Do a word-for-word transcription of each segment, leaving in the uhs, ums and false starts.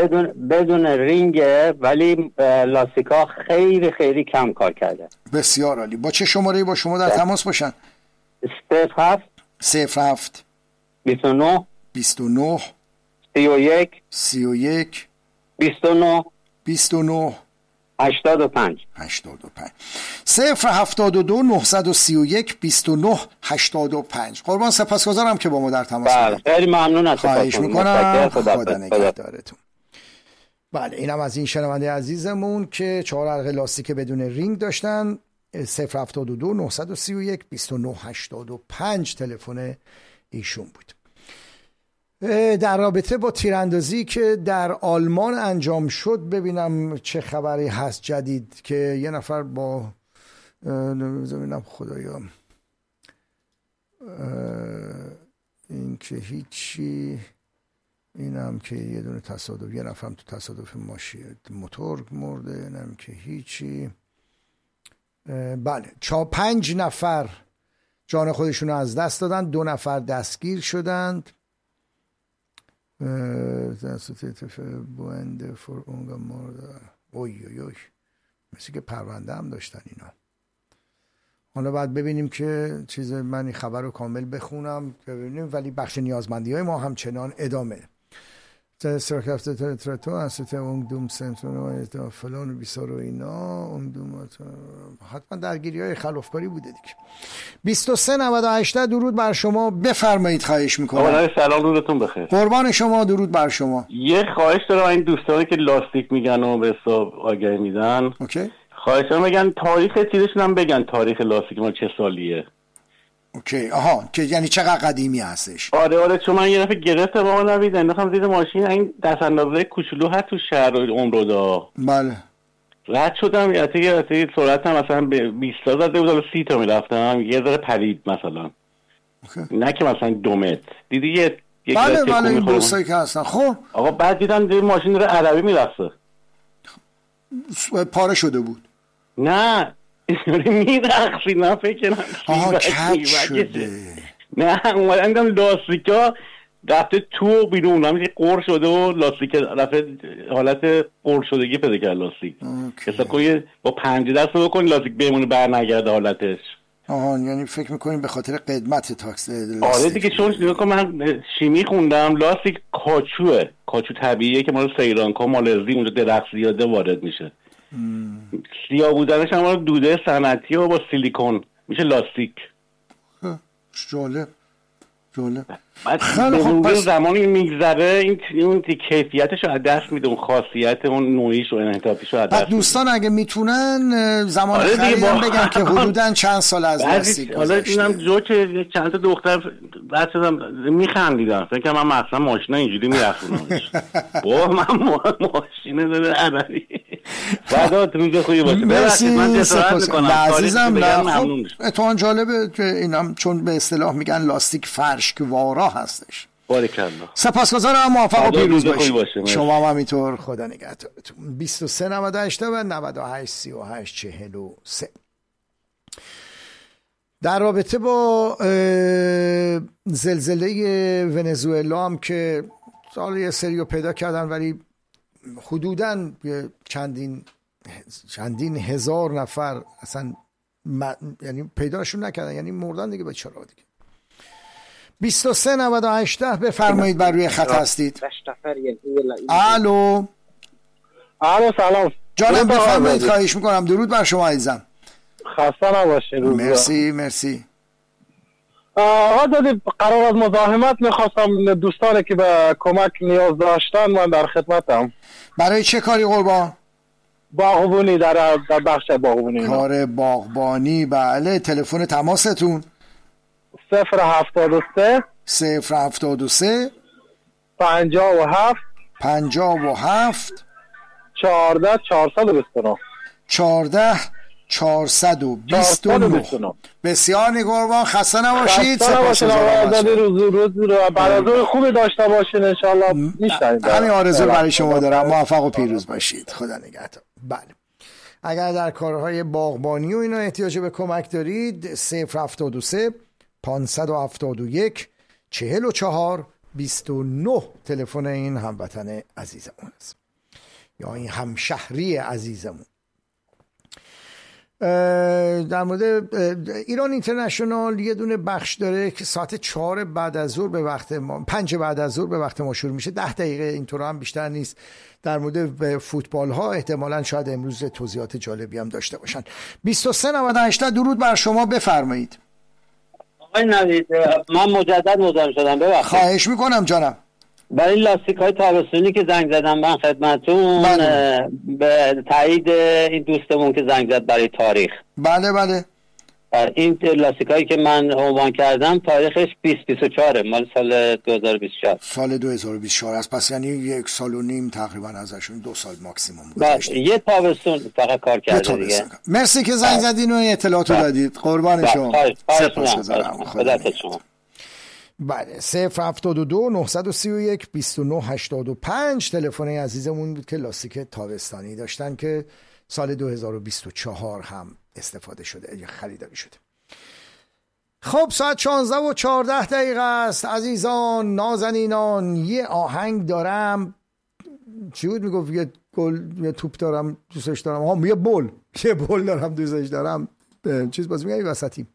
بدون بدون رینگه، ولی لاستیکا خیلی خیلی کم کار کرده. بسیار عالی. با چه شماره‌ای با شما در تماس باشن؟ صفر هفت صفر هفت بیست و نه بیست و نه سی و یک سی و یک بیست و نه بیست و نه هشتاد و پنج هشتاد و پنج صفر هفتاد و دو نهصد و سی و یک بیست و نه هشتاد و پنج. قربان، سپاسگزارم که با ما در تماس بودید. خیلی ممنون از خواهش میکنم. خدا نگهدارتون. بله، اینم از این شنونده عزیزمون که چهار حلقه لاستیک بدون رینگ داشتن. صفر هفتاد و دو نهصد و سی و یک بیست و نه هشتاد و پنج تلفن ایشون بود. در رابطه با تیراندازی که در آلمان انجام شد، ببینم چه خبری هست جدید که یه نفر با ببینم خدایا این که هیچی، اینم که یه دونه تصادف، یه نفرم تو تصادف ماشین موتور مرده، اینم که هیچی. بله، چا پنج نفر جان خودشون رو از دست دادن، دو نفر دستگیر شدند. بونده فور اونگا مرده. اوی اوی اوی مثل که پرونده هم داشتن اینا. حالا بعد ببینیم که چیز، من این خبر رو کامل بخونم ببینیم، ولی بخش نیازمندی های ما همچنان ادامه. سرکفت ترتو انسوت اون دوم سنتون فلان و بیسار و اینا اون دوم حتما درگیری های خلافکاری بوده دیگه. بیست و سه نود و هشت درود بر شما، بفرمایید. خواهش میکنم. آقا سلام، روزتون بخیر. قربان شما، درود بر شما. یه خواهش دارم این دوستانی که لاستیک میگن و به حساب آگهی میدن، اوکی، خواهشم بگن تاریخ چیزشون هم بگن، تاریخ لاستیک ما چه سالیه. اوکی، آها، که یعنی چقدر قدیمی هستش. آره آره، چون من یه دفعه گرفتم با من نوید انداختم زیر ماشین، این دست اندازه کوچولو هست تو شهر عمرو. بله. رد شدم، یعنی یعنی سرعتم مثلا به بیست تا زده بود، سی تا میرفتم، یه ذره پرید مثلا. اوکی. نه که مثلا دو متر. دیدی یه یک بله بله این دوستایی که هستن. خب آقا بعد دیدم دیدم ماشین داره عربی میرفته. پاره شده بود. نه میرخصی، نه فکر کنم آها کج شده. نه اومدن دیدم لاستیکا رفته تو بیرون، همیشه قور شده و لاستیک رفته حالت قور شدگی پیدا کرد لاستیک. حساب کنی با پنج دست رو بکنی لاستیک بمونه بر نگرده حالتش. آها، یعنی فکر میکنیم به خاطر قدمت تاکس لاستیک. آره دیگه، چون نگاه کن من شیمی خوندم، لاستیک کاچوه، کاچو طبیعیه که مال سیرانکا مالزی اونجا درخت زیاده وارد میشه. سیاه بودنش هم دوده صنعتی و با سیلیکون میشه لاستیک. جالب جالب. خیلی خوب. پس زمانی میگذره این اون کیفیتش رو از دست میده، اون خاصیت اون نوعیش و انحطاطیش رو از دست میده. دوستان اگه میتونن زمان آره خریدم با... بگن که حدودا چند سال از لاستیک گذشته. حالا اینم جو که چند تا دختر بعد شدم میخندیدن، فکر کنم من مثلا ماشینا اینجوری میرفتم. با من ماشین داره عربی. بعد روز خوبی باشه. مرسی، من جسارت میکنم عزیزم. اتفاقا جالبه که اینم چون به اصطلاح میگن لاستیک فرشکوارا هستش. بارکالله. سپاسگزارم، موفق و پیروز باشید. شما هم همینطور، خدا نگهدارتون. بیست و سه نود و هشت و نود و هشت سی و هشت چهل و سه. در رابطه با زلزله ونزوئلا هم که سال یه سریو پیدا کردن، ولی حدوداً چندین چندین هزار نفر اصلا م... یعنی پیداشون نکردن، یعنی مردن دیگه. به چرا دیگه. بیست و سه نود و هشت بفرمایید، بر روی خط هستید. الو الو سلام جانم، بفرمایید. خواهش میکنم. درود بر شما عزیزم. خسته نباشید. مرسی مرسی. آقا دادی قرار از مزاحمت میخواستم، دوستانی که به کمک نیاز داشتن من در خدمتم. برای چه کاری قربان؟ باغبونی، در در بخش باغبونی. کار باغبانی. بله، تلفن تماستون؟ صفر هفتاد و سه صفر هفتاد و سه پنجاه و هفت پنجاه و هفت چهارده چهارصد و بیست و نه چهارده چهارصد و بیست و نه. بسیار قربان، خسته نباشید. خسته نباشید آقا، روز روز رو برنامه خوبی داشته باشین ان شاء الله. میشنوید. همین آرزو برای شما دارم. موفق و پیروز باشید. خدا نگهدار. بله، اگر در کارهای باغبانی و اینا احتیاج به کمک دارید، صفر هفتاد و سه پانصد و هفتاد و یک چهل و چهار بیست و نه تلفن این هموطن عزیزمون است یا این همشهری عزیزمون. در مورد ایران اینترنشنال یه دونه بخش داره که ساعت چهار بعد از ظهر به وقت ما، پنج بعد از ظهر به وقت ما شروع میشه، ده دقیقه اینطور هم بیشتر نیست. در مورد فوتبال ها احتمالاً شاید امروز توضیحات جالبی هم داشته باشن. بیست و سه نود و هشت درود بر شما، بفرمایید. آقای نوید من مجدد مزاحم شدم، ببخشید. خواهش میکنم جانم. برای لاستیک های تابستونی که زنگ زدم من خدمتون، بله. به تایید این دوستمون که زنگ زد برای تاریخ، بله بله این لاستیک هایی که من عنوان کردم تاریخش بیست بیست و چهار مال سال دو هزار و بیست و چهار سال دو هزار و بیست و چهار است، پس یعنی یک سال و نیم تقریبا ازشون، دو سال ماکسیموم گذشته. یه تابستون فقط کار کرده دیگه. مرسی که زنگ زدین و اطلاعاتو دادید، قربان شما. سپاسگزارم. خدا شما. بله صفر هفتاد و دو نهصد و سی و یک بیست و نه هشتاد و پنج تلفن عزیزمون بود که لاستیک تابستانی داشتن که سال دو هزار و بیست و چهار هم استفاده شده یا خریداری شده. خب ساعت شانزده و چهارده دقیقه است عزیزان نازنینان. یه آهنگ دارم، چی بود میگفت؟ یه گل، یه توپ دارم دوستش دارم، ها یه بول، یه بول دارم دوستش دارم، چیز باز میگه وسطی.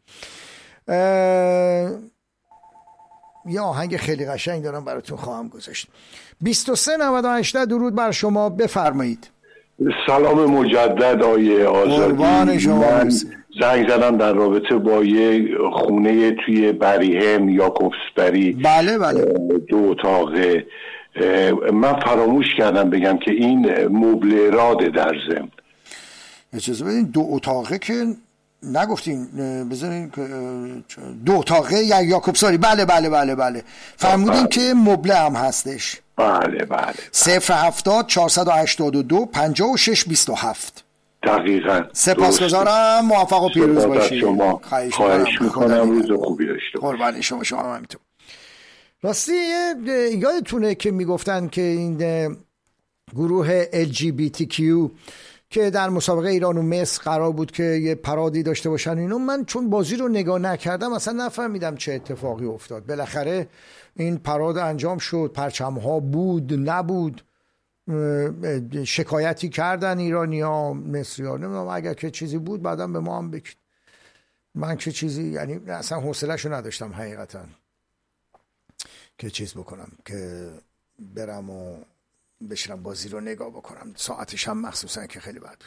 یه آهنگ خیلی قشنگ دارم براتون خواهم گذاشت. بیست و سه نود و هشت درود بر شما، بفرمایید. سلام مجدد آیه آزادی. من زنگ زدم در رابطه با یه خونه توی بریهم یاکوبسبری، بله بله دو اتاقه. من فراموش کردم بگم که این مبل راده در ضمن. اجازه بدین، دو اتاقه که نگفتین، بذارین که دو اتاقه یا یاکوبساری، بله بله بله بله فرمودین که مبله هم هستش. بله بله صفر هفتاد چهارصد و هشتاد و دو پنجاه و شش بیست و هفت. دقیقاً. سپاسگزارم، موفق و پیروز باشید. شما خواهش میکنم، روز خوبی داشته باشید. قربان شما. شما هم همینطور. راستی یادتونه که میگفتن که این گروه ال جی بی تی کیو که در مسابقه ایران و مصر قرار بود که یه پرادی داشته باشن، اینو من چون بازی رو نگاه نکردم اصلا نفهمیدم چه اتفاقی افتاد. بالاخره این پراد انجام شد، پرچم‌ها بود نبود، شکایتی کردن ایرانی‌ها، مصری‌ها، نمیدونم اگر که چیزی بود بعداً به ما هم بگید. من که چیزی یعنی اصلا حوصله‌شو نداشتم حقیقتاً که چیز بکنم که برم و بشینم بازی رو نگاه بکنم، ساعتش هم مخصوصا که خیلی بد بود.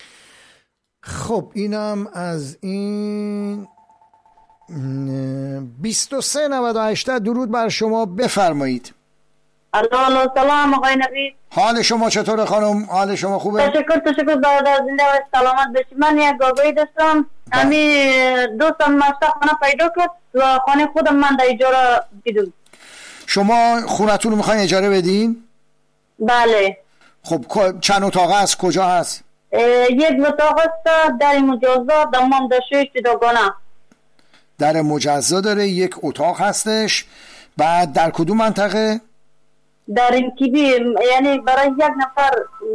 خب اینم از این. بیست و سه نود و هشت درود بر شما، بفرمایید. الو سلام آقای نوید، حال شما چطوره خانم؟ حال شما خوبه؟ تشکر تشکر برادر، زنده و سلامت باشید. من یک گاگایی داشتم، همین دوستم مشتا خانه پیدا کرد و خانه خودم من در اجاره دیدم. شما خونتون رو میخواین اجاره بدین؟ بله. خب چند اتاق است؟ کجا هست؟ یک اتاق است در مجازا دمام داشته دوگانه. در مجزا داره، یک اتاق هستش. بعد در کدوم منطقه؟ در انکیبی، یعنی برای یک نفر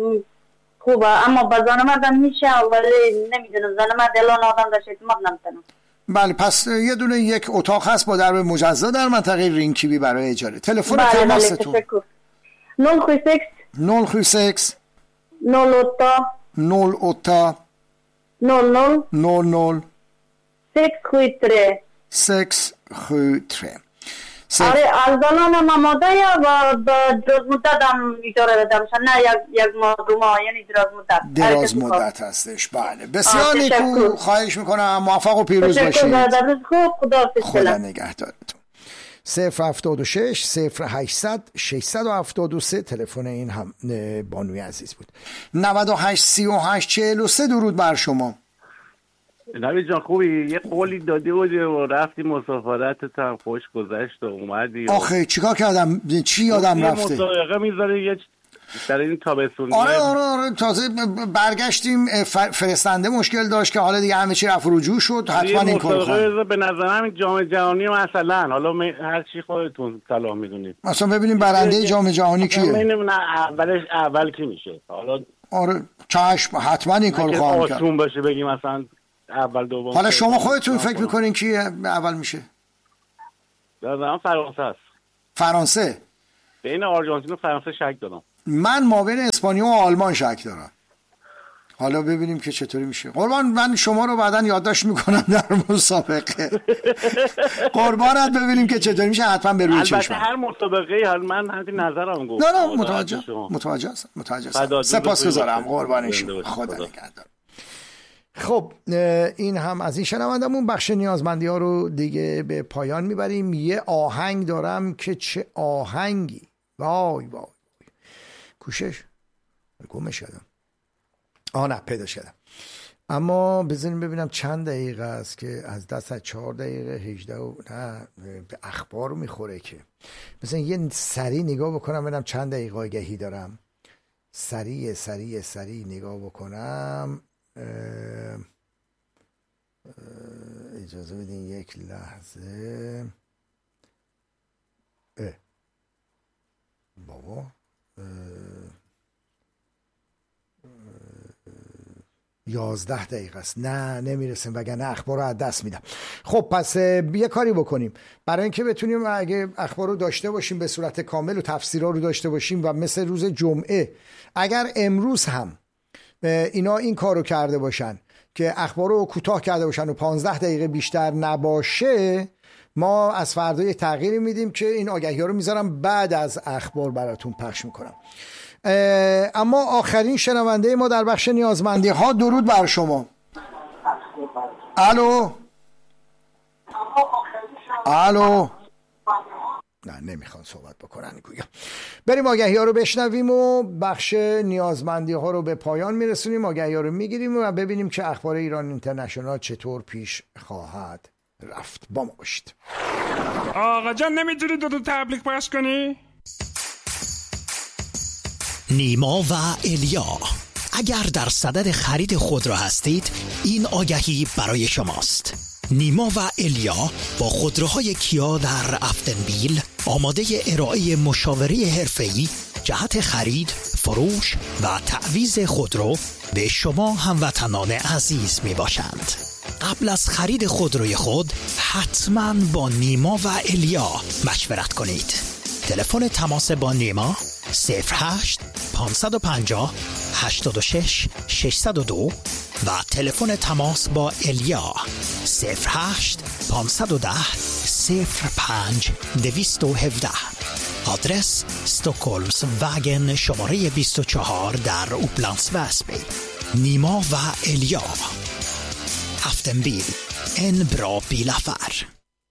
خوبه، اما با زن مردم میشه ولی نمیدونم، زن مرد الان آدم داشته اعتماد نمیتونم. بله پس یه دونه یک اتاق هست با درب مجزا در منطقه رینکیبی برای اجاره. تلفن بله تماستون؟ بله تشکر. نول خو سکس نول خو سکس نول اوتا نول اوتا نول نول نول نول سکس خو تره سکس خو تره. آره از زنان ماماده یا و دراز مدت هم اجاره بدم، نه یک یک ماه دو ماه، یعنی دراز مدت. دراز مدت هستش. بله بسیار نیکو، خواهش میکنم، موفق و پیروز باشید. تشکر، روز خوب، خداحافظ. خدا نگهدارتون. صفر هفتاد و شش صفر هشتصد ششصد و هفتاد و سه تلفن این هم بانوی عزیز بود. نود و هشت سی و هشت چهل و سه درود بر شما. نوید جان خوبی؟ یه قولی دادی بودی و رفتی مسافرتت هم خوش گذشت و اومدی. آخه چیکار کردم؟ چی یادم رفته؟ یه مسابقه میذاری یه در این تابستون. آره آره آره تازه برگشتیم، فرستنده مشکل داشت که حالا دیگه همه چی رفت رجوع شد، حتما این کارو کنم. به نظرم این جام جهانی مثلا حالا هر چی خودتون صلاح میدونید. مثلا ببینیم برنده جام جهانی کیه. من اولش اول کی میشه حالا. آره چشم، حتما این کارو خواهم کرد. آسون باشه بگیم مثلا اول دوم. حالا شما خودتون فکر میکنین کی اول میشه؟ در نظرم فرانسه است. فرانسه. بین آرژانتین و فرانسه شک دارم. من ما بین اسپانیا و آلمان شک دارم. حالا ببینیم که چطوری میشه. قربان من شما رو بعداً یادداشت میکنم در مسابقه. قربانت ببینیم که چطوری میشه، حتما به روی چشمم. البته هر مسابقه هر من همین نظرم گفتم. نه نه متوجه متوجه هستم متوجه هستم. سپاسگزارم قربان شما. خدا نگهدار. خب این هم از این شنوندمون. بخش نیازمندی ها رو دیگه به پایان میبریم. یه آهنگ دارم که چه آهنگی، وای وای کوشش گمش کردم. آه نه پیدا شدم. اما بذاریم ببینم چند دقیقه است که از دست از چهار دقیقه هجده و نه به اخبار میخوره که مثلا یه سری نگاه بکنم ببینم چند دقیقه آگهی دارم. سریع سریع سریع نگاه بکنم. اه اه اجازه بدین یک لحظه. اه بابا اه یازده دقیقه است. نه نمیرسیم وگرنه اخبار رو از دست میدم. خب پس یه کاری بکنیم برای اینکه بتونیم اگه اخبار رو داشته باشیم به صورت کامل و تفسیرها رو داشته باشیم و مثل روز جمعه اگر امروز هم اینا این کار رو کرده باشن که اخبار رو کوتاه کرده باشن و پانزده دقیقه بیشتر نباشه، ما از فردا یه تغییری میدیم که این آگهی ها رو میذارم بعد از اخبار براتون پخش میکنم. اما آخرین شنونده ما در بخش نیازمندی ها، درود بر شما. الو الو نه نمیخوان صحبت بکنن گویا. بریم آگهی ها رو بشنویم و بخش نیازمندی ها رو به پایان میرسونیم. آگهی ها رو میگیریم و ببینیم که اخبار ایران اینترنشنال چطور پیش خواهد رفت. با ما باشید. آقا جان نمیتونی دو دو تبلیغ پخش کنی؟ نیما و الیا، اگر در صدد خرید خودرو هستید این آگهی برای شماست. نیما و الیا با خودروهای کیا در افتنبیل آماده ارائه مشاوره حرفه‌ای جهت خرید، فروش و تعویض خودرو به شما هموطنان عزیز می باشند. قبل از خرید خودروی خود حتما با نیما و الیا مشورت کنید. تلفن تماس با نیما صفر هشت پانصد و پنجاه هشتاد و شش ششصد و دو و تلفن تماس با الیا صفر هشت پانصد و ده صفر پنج دویست و هفده. آدرس استکهلمز وگن شماره بیست و چهار در اوپلندس وسبی. نیما و الیا، افتنبیل، ان برا بیلافر.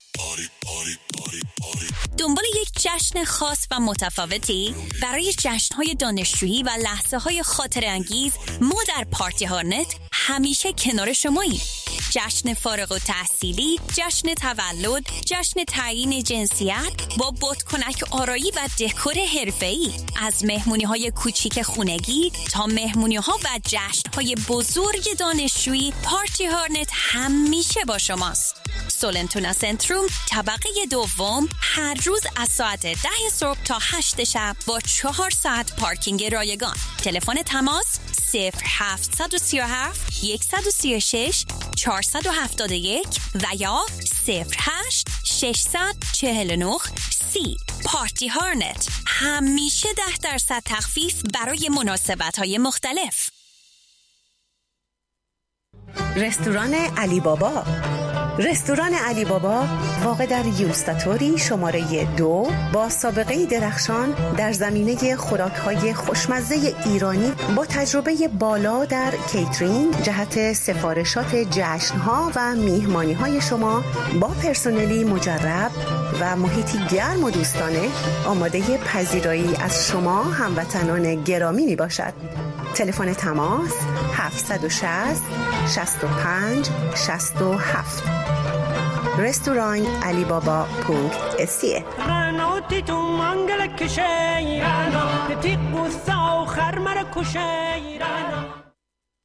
دنبال یک جشن خاص و متفاوتی؟ برای جشن‌های دانشجویی و لحظه‌های خاطره‌انگیز ما در پارتی هارنت همیشه کنار شماییم. جشن فارغ التحصیلی، جشن تولد، جشن تعیین جنسیت با بادکنک آرایی و دکور حرفه‌ای، از مهمونی‌های کوچیک خونگی تا مهمونی‌ها و جشن‌های بزرگ دانشجویی، پارتی هارنت همیشه با شماست. سولنتونا سنتروم طبقه دوم، هر روز از ساعت ده صبح تا هشت شب با چهار ساعت پارکینگ رایگان. تلفن تماس صفر هفت سه هفت یک سه شش چهار هفت یک و یا صفر هشت شش چهار نه سی. پارتی هارنت، همیشه ده درصد تخفیف برای مناسبت‌های مختلف. رستوران علی بابا. رستوران علی بابا واقع در یوستاتوری شماره دو با سابقه درخشان در زمینه خوراک‌های خوشمزه ایرانی با تجربه بالا در کیترینگ جهت سفارشات جشن‌ها و میهمانی‌های شما با پرسنلی مجرب و محیطی گرم و دوستانه آماده پذیرایی از شما هموطنان گرامی می باشد. تلفن تماس هفت شصت شصت و پنج شصت و هفت. رستوران علی بابا پونک اسیه.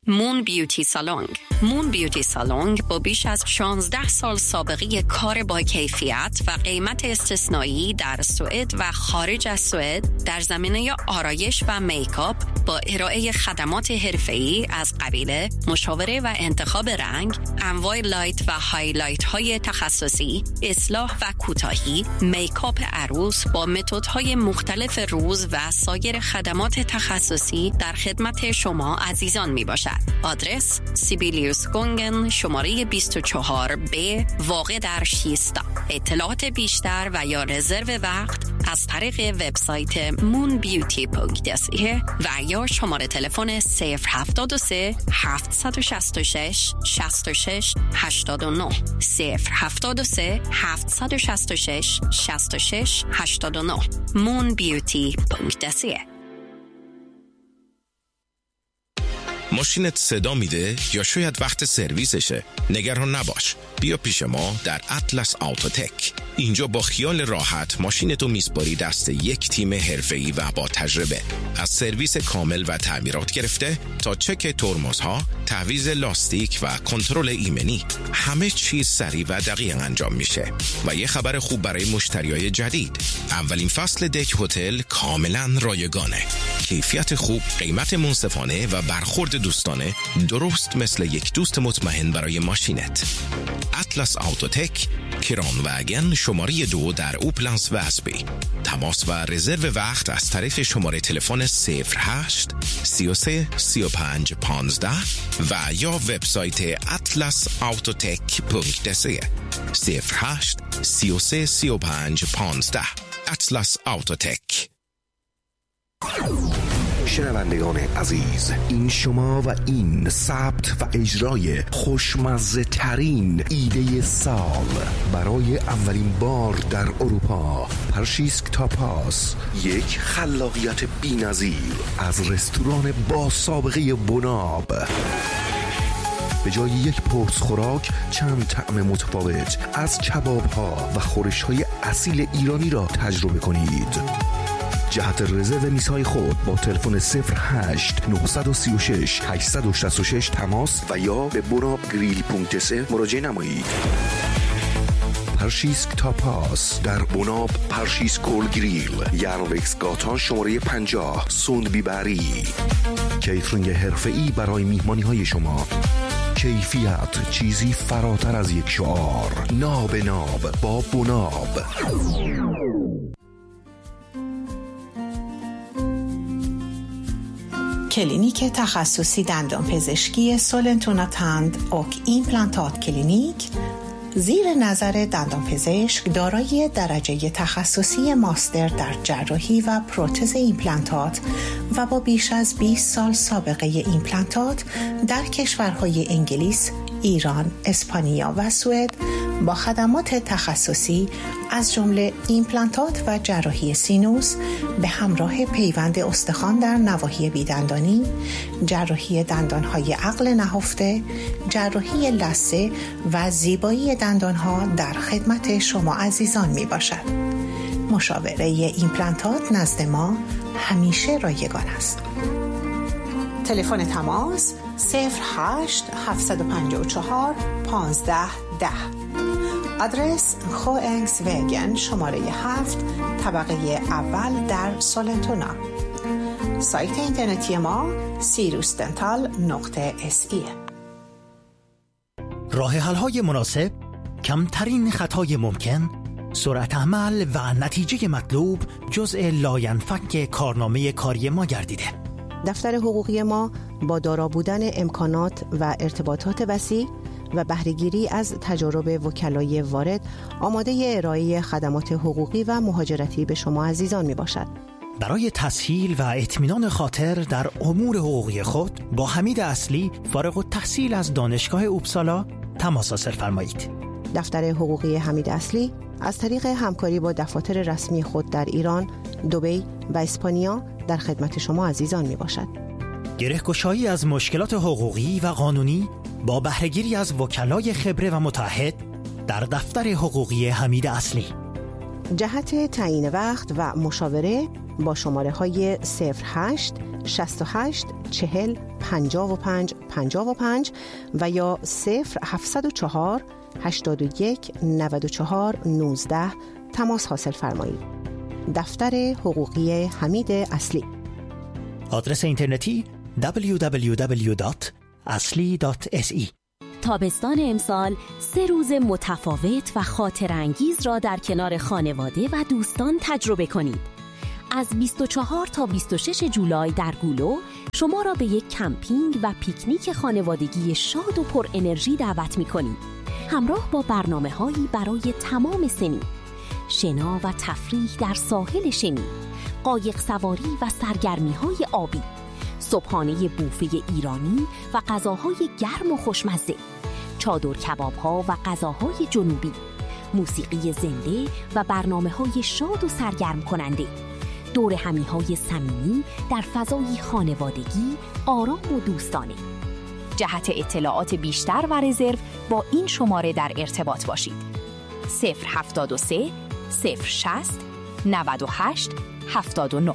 مون بیوتی سالونگ. مون بیوتی سالونگ با بیش از شانزده سال سابقه کار با کیفیت و قیمت استثنایی در سوئد و خارج از سوئد در زمینه آرایش و میکاپ با ارائه خدمات حرفه‌ای از قبیل مشاوره و انتخاب رنگ، انواع لایت و هایلایت های تخصصی، اصلاح و کوتاهی، میکاپ عروس با متدهای مختلف روز و سایر خدمات تخصصی در خدمت شما عزیزان می باشد. آدرس سیبیلیوس گونگن، شماره بیست و چهار بی، واقع در شیستا. اطلاعات بیشتر و یا رزرو وقت از طریق وبسایت مون بیوتی پانکت سی و یا شماره تلفن صفر هفتاد سه هفتصد و شصت و شش شصت و شش هشتاد و نه صفر هفتاد سه هفتصد و شصت و شش شصت و شش هشتاد و نه مون بیوتی پانکت سی. ماشینت صدا میده یا شاید وقت سرویسشه؟ نگران نباش، بیا پیش ما در اطلس آوتوتک. اینجا با خیال راحت ماشینتو میسپاری دست یک تیم حرفه‌ای و با تجربه. از سرویس کامل و تعمیرات گرفته تا چک ترمزها، تعویض لاستیک و کنترل ایمنی، همه چیز سریع و دقیق انجام میشه. و یه خبر خوب برای مشتریای جدید، اولین فصل دک هتل کاملا رایگانه. کیفیت خوب، قیمت منصفانه و برخورد دوستانه، درست مثل یک دوست مطمئن برای ماشینت. اطلس آوتوتک، کران وگن، شماره دو در اوپلنس و اسبی. تماس و رزرو وقت از طریق شماره تلفن صفر هشت سی و سه سی و پنج پانزده و یا وبسایت اطلس آوتوتک پانکت سی. صفر هشت سی و سه سی و پنج پانزده. اطلس آوتوتک. شنوندگان عزیز، این شما و این ثبت و اجرای خوشمزه ترین ایده سال برای اولین بار در اروپا. پرشیسک تاپاس، یک خلاقیت بی‌نظیر از رستوران با سابقه بناب. به جای یک پرس خوراک، چند طعم متفاوت از کباب ها و خورش های اصیل ایرانی را تجربه کنید. جهت رزرو میزهای خود با تلفن صفر هشت نه سه شش هشت شش شش تماس و یا به بناب گریل پانکت سی مراجعه نمایید. پرشیسک تاپاس در بناب پرشیسک گل گریل، یانوکس گاتان شماره پنجاه، سوندبی بری. کیترینگ حرفه‌ای برای میهمانی های شما. کیفیت چیزی فراتر از یک شعار. ناب ناب با بناب. کلینیک تخصصی دندان پزشکی سولنتونا تند اوک ایمپلانتات کلینیک زیر نظر دندان پزشک دارای درجه تخصصی ماستر در جراحی و پروتز ایمپلانتات و با بیش از بیست سال سابقه ایمپلانتات در کشورهای انگلیس، ایران، اسپانیا و سوئد با خدمات تخصصی از جمله ایمپلانتات و جراحی سینوس به همراه پیوند استخوان در نواحی بیدندانی، جراحی دندانهای عقل نهفته، جراحی لثه و زیبایی دندانها در خدمت شما عزیزان می باشد. مشاوره ایمپلانتات نزد ما همیشه رایگان است. تلفن تماس صفر هشت هفت پنج چهار پانزده ده. آدرس خوانگس وگن شماره هفت، طبقه اول در سولنتونا. سایت اینترنتی ما سیروس دنتال نقطه اس ای. راه حل‌های مناسب، کمترین خطای ممکن، سرعت عمل و نتیجه مطلوب جزء لاینفک کارنامه کاری ما گردیده. دفتر حقوقی ما با دارا بودن امکانات و ارتباطات وسیع و بهره‌گیری از تجارب وکلای وارد آماده ارائه خدمات حقوقی و مهاجرتی به شما عزیزان می باشد. برای تسهیل و اطمینان خاطر در امور حقوقی خود با حمید اصلی فارغ التحصیل از دانشگاه اوپسالا تماس حاصل فرمایید. دفتر حقوقی حمید اصلی از طریق همکاری با دفاتر رسمی خود در ایران، دبی و اسپانیا در خدمت شما عزیزان می باشد. گره‌گشایی از مشکلات حقوقی و قانونی با بهره‌گیری از وکلای خبره و متعهد در دفتر حقوقی حمید اصلی. جهت تعیین وقت و مشاوره با شماره های صفر هشت شصت و هشت چهل پنجاه و پنج پنجاه و پنج و یا صفر هفتصد و چهار هشتاد و یک نود و چهار نوزده تماس حاصل فرمایید. دفتر حقوقی حمید اصلی. آدرس اینترنتی دبلیو دبلیو دبلیو دات اصلی دات اس ای. تابستان امسال سه روز متفاوت و خاطرانگیز را در کنار خانواده و دوستان تجربه کنید. از بیست و چهار تا بیست و شش جولای در گولو شما را به یک کمپینگ و پیکنیک خانوادگی شاد و پر انرژی دعوت می‌کنیم. همراه با برنامه‌هایی برای تمام سنین، شنا و تفریح در ساحل شنی، قایق سواری و سرگرمی‌های آبی، صبحانه بوفه ایرانی و غذاهای گرم و خوشمزه، چادر کباب‌ها و غذاهای جنوبی، موسیقی زنده و برنامه‌های شاد و سرگرم کننده، دور همی‌های صمیمی در فضای خانوادگی، آرام و دوستانه. جهت اطلاعات بیشتر و رزرو با این شماره در ارتباط باشید: صفر هفتاد و سه صفر شصت نود و هشت هفتاد و نه.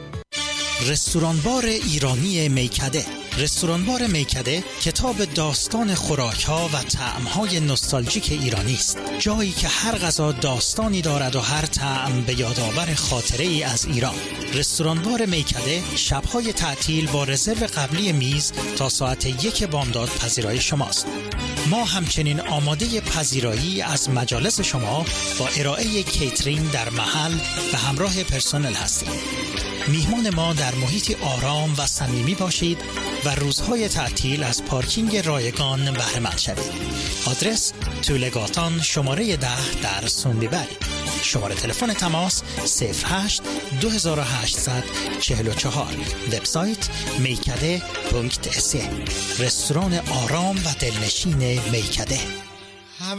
رستوران بار ایرانی میکده. رستوران بار میکده کتاب داستان خوراک‌ها و طعم‌های نوستالژیک ایرانی است. جایی که هر غذا داستانی دارد و هر طعم به یادآور خاطره‌ای از ایران. رستوران بار میکده شب‌های تعطیل با رزرو قبلی میز تا ساعت یک بامداد پذیرای شماست. ما همچنین آماده پذیرایی از مجالس شما با ارائه کیترینگ در محل و همراه پرسنل هستیم. میهمان ما در محیطی آرام و صمیمی باشید و روزهای تعطیل از پارکینگ رایگان بهره مند شوید. آدرس طولگاتان شماره ده در سوندیبری. شماره تلفن تماس صفر هشت دو هزار و هشتصد چهل و چهار. وبسایت میکده دات اس ای. رستوران آرام و دلنشین میکده.